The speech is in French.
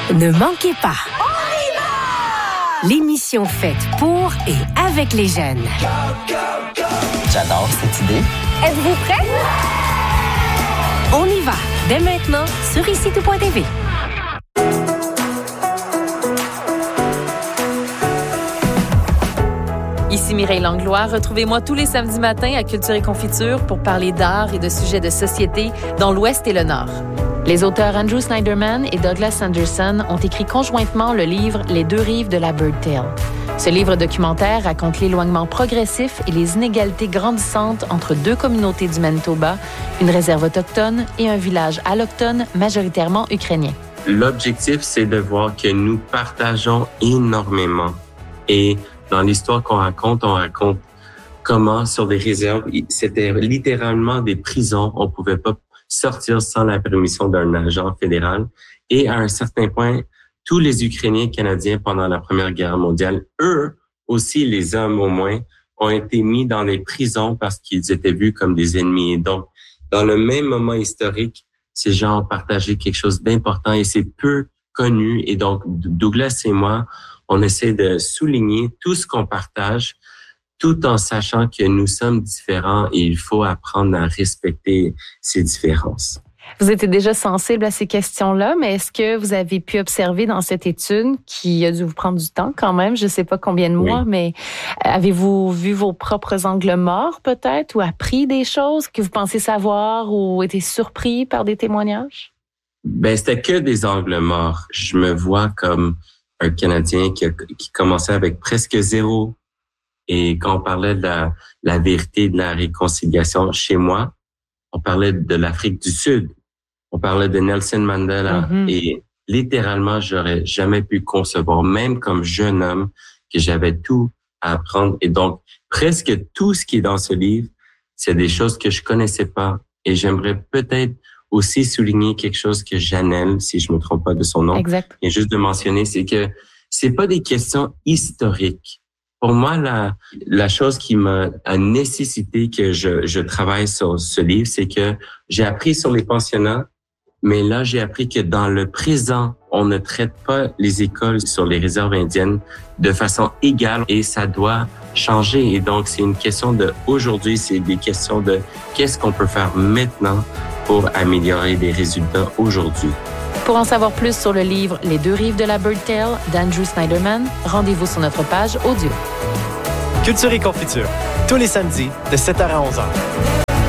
Ne manquez pas. L'émission faite pour et avec les jeunes. J'adore cette idée. Êtes-vous prêts? On y va, dès maintenant, sur ICTout.tv. Ici Mireille Langlois. Retrouvez-moi tous les samedis matins à Culture et Confiture pour parler d'art et de sujets de société dans l'Ouest et le Nord. Les auteurs Andrew Snyderman et Douglas Sanderson ont écrit conjointement le livre « Les deux rives de la Bird Tale ». Ce livre documentaire raconte l'éloignement progressif et les inégalités grandissantes entre deux communautés du Manitoba, une réserve autochtone et un village allochtone majoritairement ukrainien. L'objectif, c'est de voir que nous partageons énormément. Et dans l'histoire qu'on raconte, on raconte comment sur des réserves, c'était littéralement des prisons, on pouvait pas sortir sans la permission d'un agent fédéral. Et à un certain point, tous les Ukrainiens canadiens pendant la Première Guerre mondiale, eux aussi, les hommes au moins, ont été mis dans les prisons parce qu'ils étaient vus comme des ennemis. Et donc, dans le même moment historique, ces gens ont partagé quelque chose d'important et c'est peu connu. Et donc, Douglas et moi, on essaie de souligner tout ce qu'on partage, tout en sachant que nous sommes différents et il faut apprendre à respecter ces différences. Vous étiez déjà sensible à ces questions-là, mais est-ce que vous avez pu observer dans cette étude, qui a dû vous prendre du temps quand même, je ne sais pas combien de mois, mais avez-vous vu vos propres angles morts peut-être ou appris des choses que vous pensez savoir ou été surpris par des témoignages? Ben, c'était que des angles morts. Je me vois comme un Canadien qui commençait avec presque zéro. Et quand on parlait de la vérité, de la réconciliation chez moi, on parlait de l'Afrique du Sud. On parlait de Nelson Mandela. Et littéralement, j'aurais jamais pu concevoir, même comme jeune homme, que j'avais tout à apprendre. Et donc, presque tout ce qui est dans ce livre, c'est des choses que je connaissais pas. Et j'aimerais peut-être aussi souligner quelque chose que Janelle, si je me trompe pas de son nom, et juste de mentionner, c'est que c'est pas des questions historiques. Pour moi, la chose qui m'a nécessité que je travaille sur ce livre, c'est que j'ai appris sur les pensionnats, mais là, j'ai appris que dans le présent, on ne traite pas les écoles sur les réserves indiennes de façon égale et ça doit changer. Et donc, c'est une question de aujourd'hui, c'est des questions de qu'est-ce qu'on peut faire maintenant pour améliorer les résultats aujourd'hui. Pour en savoir plus sur le livre « Les deux rives de la Bird Tale » d'Andrew Snyderman, rendez-vous sur notre page audio. Culture et Confiture, tous les samedis de 7h à 11h.